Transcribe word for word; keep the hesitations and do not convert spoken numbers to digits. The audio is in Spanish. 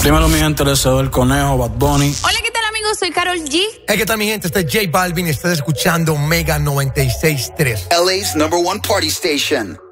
Dímelo, mi gente, les cedo el conejo, Bad Bunny. Hola, ¿qué tal, amigos? Soy Karol G. Hey, ¿qué tal, mi gente? Este es J Balvin y estás escuchando Mega noventa y seis punto tres. L A's number one party station.